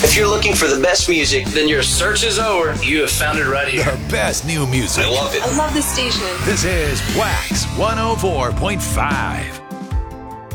If you're looking for the best music, then your search is over. You have found it right here. The best new music. I love it. I love this station. This is Wax 104.5.